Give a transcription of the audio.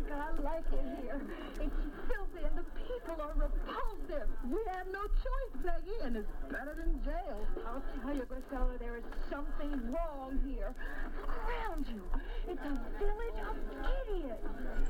I like it here. It's filthy and the people are repulsive. We have no choice, Peggy, and it's better than jail. I'll tell you, Priscilla, there is something wrong here. Around you. It's a village of idiots.